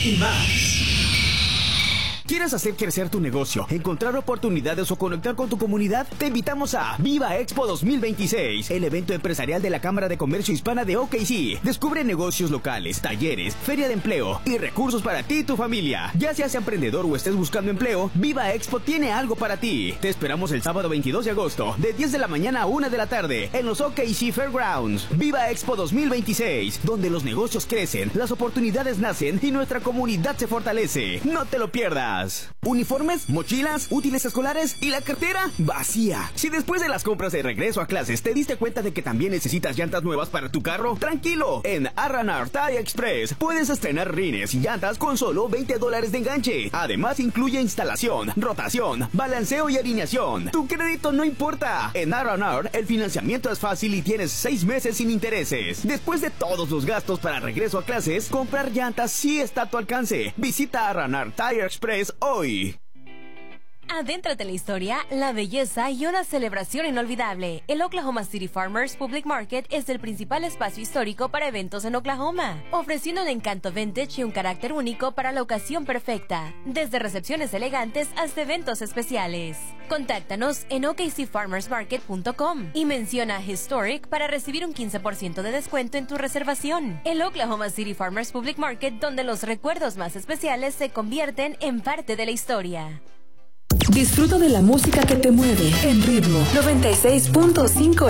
y más. ¿Quieres hacer crecer tu negocio, encontrar oportunidades o conectar con tu comunidad? Te invitamos a Viva Expo 2026, el evento empresarial de la Cámara de Comercio Hispana de OKC. Descubre negocios locales, talleres, feria de empleo y recursos para ti y tu familia. Ya seas emprendedor o estés buscando empleo, Viva Expo tiene algo para ti. Te esperamos el sábado 22 de agosto, de 10 de la mañana a 1 de la tarde, en los OKC Fairgrounds. Viva Expo 2026, donde los negocios crecen, las oportunidades nacen y nuestra comunidad se fortalece. No te lo pierdas. Uniformes, mochilas, útiles escolares y la cartera vacía. Si después de las compras de regreso a clases te diste cuenta de que también necesitas llantas nuevas para tu carro, tranquilo. En R&R Tire Express puedes estrenar rines y llantas con solo $20 de enganche. Además incluye instalación, rotación, balanceo y alineación. Tu crédito no importa. En R&R el financiamiento es fácil y tienes 6 meses sin intereses. Después de todos los gastos para regreso a clases, comprar llantas sí está a tu alcance. Visita R&R Tire Express hoy. Adéntrate en la historia, la belleza y una celebración inolvidable. El Oklahoma City Farmers Public Market es el principal espacio histórico para eventos en Oklahoma, ofreciendo un encanto vintage y un carácter único para la ocasión perfecta, desde recepciones elegantes hasta eventos especiales. Contáctanos en okcfarmersmarket.com y menciona Historic para recibir un 15% de descuento en tu reservación. El Oklahoma City Farmers Public Market, donde los recuerdos más especiales se convierten en parte de la historia. Disfruta de la música que te mueve en Ritmo 96.5